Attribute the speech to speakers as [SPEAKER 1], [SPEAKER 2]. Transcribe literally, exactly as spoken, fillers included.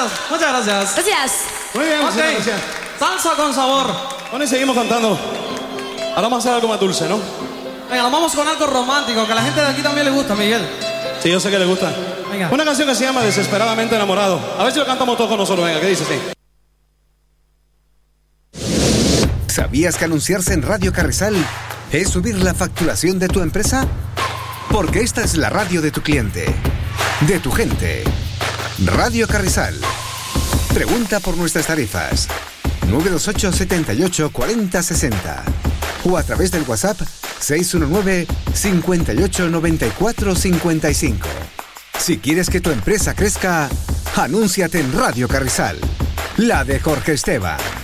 [SPEAKER 1] gracias, muchas gracias.
[SPEAKER 2] Gracias.
[SPEAKER 3] Muy bien, muchas
[SPEAKER 1] Ok,
[SPEAKER 3] gracias.
[SPEAKER 1] salsa con sabor.
[SPEAKER 3] Bueno, y seguimos cantando. Ahora vamos a hacer algo más dulce, ¿no?
[SPEAKER 1] Venga, nos vamos con algo romántico, que a la gente de aquí también le gusta, Miguel.
[SPEAKER 3] Sí, yo sé que le gusta.
[SPEAKER 1] Venga.
[SPEAKER 3] Una canción que se llama Desesperadamente Enamorado. A ver si lo cantamos todos con nosotros. Venga, ¿qué dice así?
[SPEAKER 4] ¿Sabías que anunciarse en Radio Carrizal es subir la facturación de tu empresa? Porque esta es la radio de tu cliente, de tu gente. Radio Carrizal. Pregunta por nuestras tarifas. nueve dos ocho, setenta y ocho, cuarenta, sesenta. O a través del WhatsApp seis uno nueve, cincuenta y ocho, noventa y cuatro, cincuenta y cinco. Si quieres que tu empresa crezca, anúnciate en Radio Carrizal. La de Jorge Esteban.